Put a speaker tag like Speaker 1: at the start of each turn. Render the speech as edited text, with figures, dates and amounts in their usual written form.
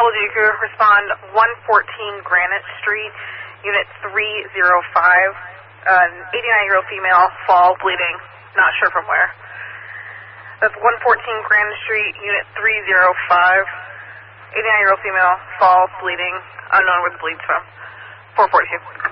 Speaker 1: Malibu crew, respond 114 Granite Street, Unit 305. An 89-year-old female, fall, bleeding, not sure from where. That's 114 Granite Street, Unit 305. 89-year-old female, fall, bleeding, unknown where the bleed's from. 442.